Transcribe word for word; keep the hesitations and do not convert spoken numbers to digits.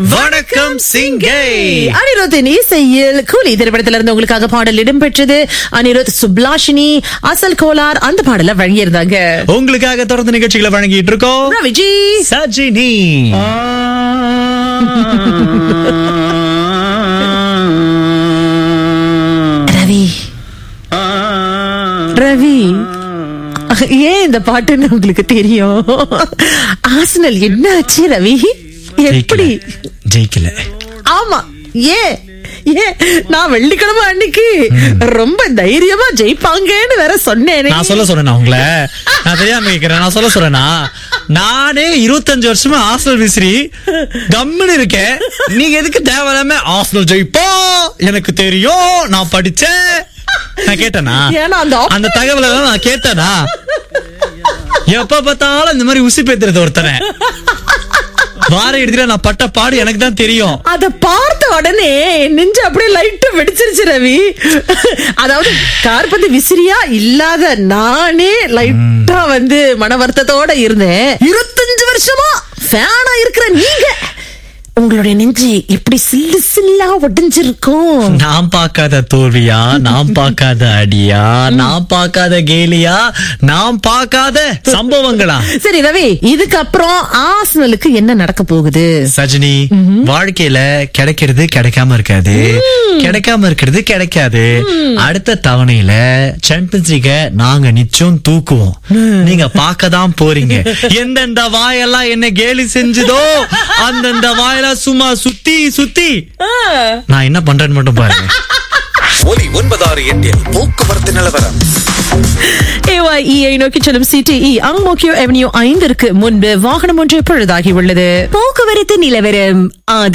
வணக்கம் சிங்கை. அனிருத்தின் இசையில் கூலி திரைப்படத்திலிருந்து உங்களுக்காக பாடல் இடம்பெற்றது. அனிருத், சுப்லாஷினி, அசல் கோலார் அந்த பாடல வழங்கியிருந்தாங்க. உங்களுக்காக தொடர்ந்து நிகழ்ச்சிகளை வழங்கிட்டு இருக்கோம் ரவிஜி, சஜினி. ரவி ரவி ஏன் இந்த பாட்டுன்னு உங்களுக்கு தெரியும்? ஆர்சனல் என்ன ஆச்சு ரவி? எப்படி ஜெயிக்கல? ஆமா, ஏன் ஏன் நான் வெள்ளிக்கிழமை அன்னைக்கு ரொம்ப தைரியமா ஜெயிப்பாங்கன்னு வேற சொன்னேன். நான் சொல்ல சொன்னேன் உங்களை, நான் தெரியாம கேக்குறேன். நான் சொல்ல சொல்றேன்னா, நானே இருபத்தஞ்சு வருஷமா ஆர்சனல் விசிறி கம்முன்னு இருக்கேன். நீங்க எதுக்கு தேவையில்லாம ஆர்சனல் ஜெயிப்போ எனக்கு தெரியும், நான் படிச்சேன், நான் கேட்டேனா? அந்த தகவலை நான் கேட்டேனா? எப்ப பார்த்தாலும் இந்த மாதிரி உசி பேத்துறது ஒருத்தனை வார எடுத்துல நான் பட்ட பாடு எனக்கு தான் தெரியும். அத பார்த்த உடனே நெஞ்சு அப்படியே லைட்டா வெடிச்சிருச்சு ரவி. அதாவது கார்பந்து விசிறியா இல்லாத நானே லைட்டா வந்து மன வருத்தத்தோட இருந்தேன். இருபத்தஞ்சு வருஷமா ஃபேனா இருக்கிற நீங்க உங்களுடைய நெஞ்சு இப்படி சில்லு சில்லா ஒடிஞ்சிருக்கும். நான் பார்க்காத தோல்வியா, நான் பார்க்காத அடியா, நான் பார்க்காத கேலியா, நான் பார்க்காத சம்பவங்களா? சரி ரவி, இதுக்கப்புறம் ஆர்சனலுக்கு என்ன நடக்க போகுது? சஜினி, வாழ்க்கையில கிடைக்கிறது கிடைக்காம இருக்காது, கிடைக்காம இருக்கிறது கிடைக்காது. அடுத்த தவணையில சாம்பியன்ஸ் லீக நாங்க நிச்சயம் தூக்குவோம். நீங்க பார்க்கதான் போறீங்க. எந்தெந்த வாயெல்லாம் என்ன கேலி செஞ்சதோ அந்தந்த வாயெல்லாம் சும்மா சுத்தி சுத்தி நான் என்ன பண்றேன்னு மட்டும் பாருங்க. ஒலி ஒன்பதாறு எட்டில் போக்குவரத்து நிலவரம். ஏஒய்இ நோக்கி செல்லும் சிடிஇ அங்மோக்கியோ அவென்யூ ஐந்திற்கு முன்பு வாகனம் ஒன்று பழுதாகி உள்ளது. போக்குவரத்து நிலவரம்.